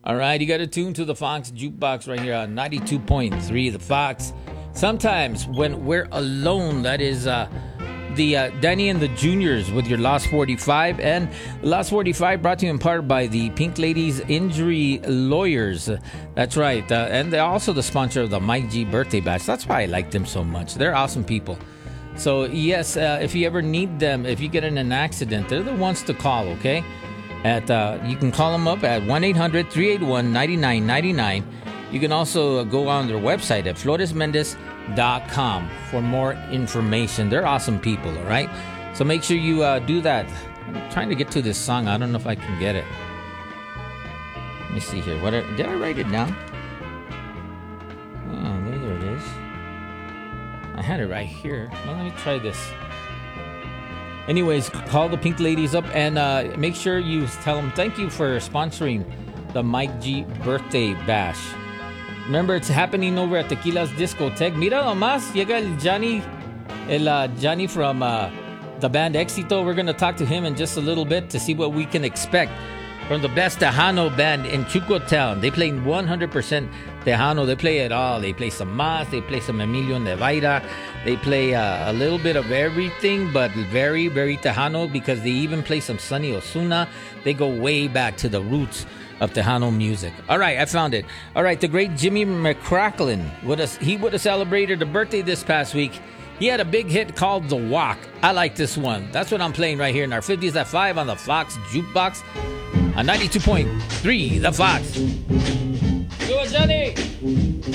All right, you got to tune to the Fox Jukebox right here on 92.3 The Fox. Sometimes when we're alone, that is the Danny and the Juniors with your Lost 45. And Lost 45 brought to you in part by the Pink Ladies Injury Lawyers. That's right. And they're also the sponsor of the Mike G Birthday Bash. That's why I like them so much. They're awesome people. So, yes, if you ever need them, if you get in an accident, they're the ones to call, okay? You can call them up at 1-800-381-9999. You can also go on their website at floresmendez.com for more information. They're awesome people, all right? So make sure you do that. I'm trying to get to this song. I don't know if I can get it. Let me see here. Did I write it down? Oh, there it is. I had it right here. Well, let me try this. Anyways, call the Pink Ladies up and make sure you tell them thank you for sponsoring the Mike G Birthday Bash. Remember, it's happening over at Tequila's Discotheque. Mira nomás, llega el Johnny from the band Éxito. We're going to talk to him in just a little bit to see what we can expect from the best Tejano band in Chucotown. They play 100% Tejano. They play it all. They play some Mas. They play some Emilio Nevaira. They play a little bit of everything, but very, very Tejano because they even play some Sonny Osuna. They go way back to the roots of Tejano music. All right, I found it. All right, the great Jimmy McCracklin. He would have celebrated a birthday this past week. He had a big hit called The Walk. I like this one. That's what I'm playing right here in our 50s at 5 on the Fox Jukebox on 92.3 The Fox. Do it, Johnny!